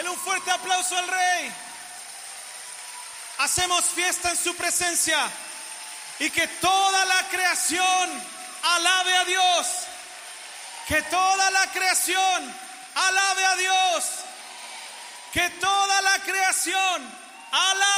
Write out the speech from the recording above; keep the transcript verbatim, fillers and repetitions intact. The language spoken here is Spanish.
Denle un fuerte aplauso al Rey. Hacemos fiesta en su presencia y que toda la creación alabe a Dios. Que toda la creación alabe a Dios. Que toda la creación alabe